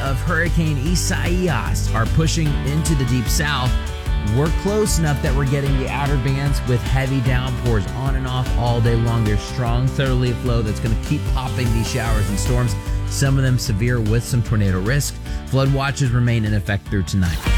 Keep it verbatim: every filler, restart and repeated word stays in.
of Hurricane Isaias are pushing into the deep south. We're close enough that we're getting the outer bands with heavy downpours on and off all day long. There's strong southerly flow that's going to keep popping these showers and storms, some of them severe with some tornado risk. Flood watches remain in effect through tonight.